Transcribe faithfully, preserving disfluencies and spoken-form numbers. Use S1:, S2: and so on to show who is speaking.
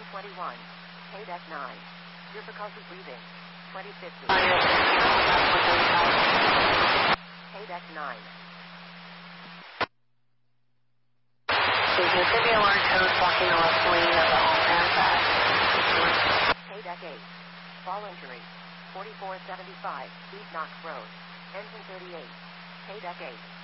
S1: twenty-one. Haydeck nine. Difficulty breathing. twenty fifty. Haydeck nine.
S2: There should be a large hose blocking the left lane of the home and back.
S1: Haydeck eight. Fall injury. forty-four seventy-five, East Knox Road. Engine thirty-eight. Haydeck eight.